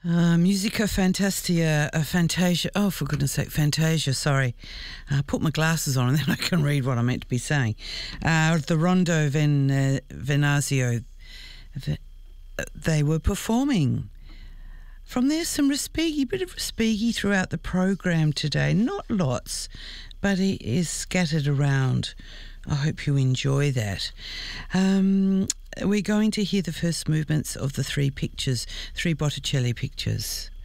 Musica Fantastica, Fantasia. Oh, for goodness sake, Fantasia, sorry. Put my glasses on and then I can read what I meant to be saying. The Rondo Venazio, they were performing. From there, some Respighi, bit of Respighi throughout the program today. Not lots, but it is scattered around. I hope you enjoy that. We're going to hear the first movements of the three Botticelli pictures.